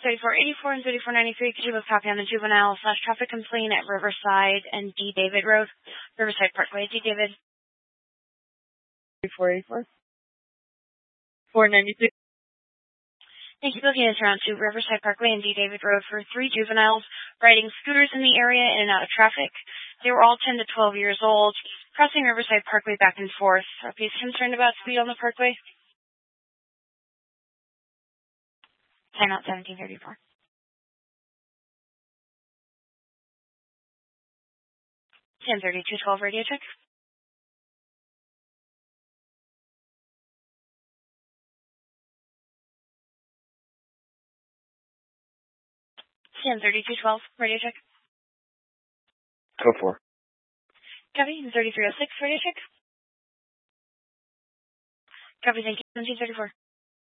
3484 and 3493, could you both copy on the juvenile / traffic complaint at Riverside and D. David Road, Riverside Parkway. D. David. 3484. 493. Thank you. Booking is around to Riverside Parkway and D. David Road for 3 juveniles riding scooters in the area in and out of traffic. They were all 10 to 12 years old, crossing Riverside Parkway back and forth. Are police concerned about speed on the parkway? Time out 1734. 103212 radio check. Sam 3212 radio check. Code 4. Copy. 3306 radio check. Copy. Thank you. 1734.